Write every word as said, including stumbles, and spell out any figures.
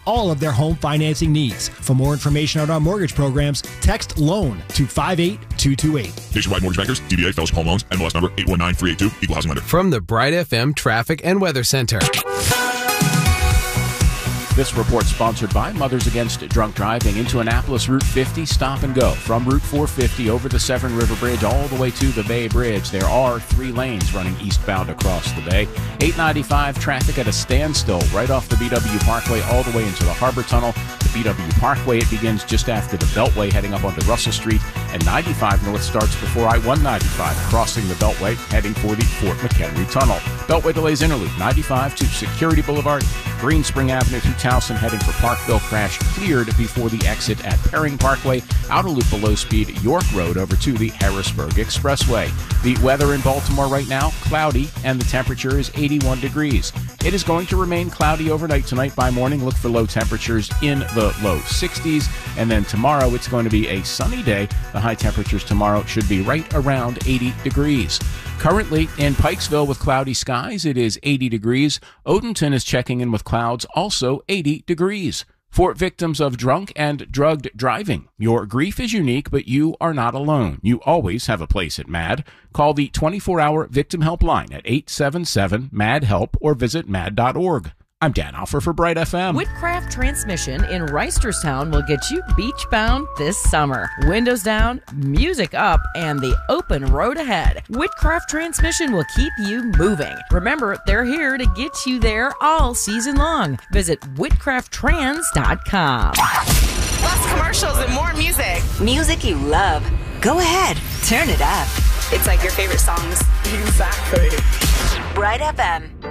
all of their home financing needs. For more information on our mortgage programs, text LOAN to five eight two two eight. Nationwide Mortgage Bankers, D B A Fellowship Home Loans, N M L S number eight one nine three eight two, Equal Housing Lender. From the Bright F M Traffic and Weather Center. This report sponsored by Mothers Against Drunk Driving. Into Annapolis, Route fifty, stop and go. From Route four fifty over the Severn River Bridge all the way to the Bay Bridge. There are three lanes running eastbound across the bay. eight ninety-five, traffic at a standstill right off the B W Parkway all the way into the Harbor Tunnel. The B W Parkway, it begins just after the Beltway heading up onto Russell Street. And ninety-five North starts before I one ninety-five, crossing the Beltway, heading for the Fort McHenry Tunnel. Beltway delays interlude, ninety-five to Security Boulevard, Green Spring Avenue through Towson, heading for Parkville, crash cleared before the exit at Perring Parkway, outer loop below speed, York Road over to the Harrisburg Expressway. The weather in Baltimore right now, cloudy, and the temperature is eighty-one degrees. It is going to remain cloudy overnight tonight. By morning, look for low temperatures in the low sixties, and then tomorrow it's going to be a sunny day. The high temperatures tomorrow should be right around eighty degrees. Currently in Pikesville with cloudy skies, it is eighty degrees. Odenton is checking in with clouds, also eighty degrees. For victims of drunk and drugged driving, your grief is unique, but you are not alone. You always have a place at MAD. Call the twenty-four hour victim helpline at eight seven seven, M A D HELP or visit mad dot org. I'm Dan Alfer for Bright F M. Whitcraft Transmission in Reisterstown will get you beach-bound this summer. Windows down, music up, and the open road ahead. Whitcraft Transmission will keep you moving. Remember, they're here to get you there all season long. Visit whitcraft trans dot com. Less commercials and more music. Music you love. Go ahead, turn it up. It's like your favorite songs. Exactly. Bright F M.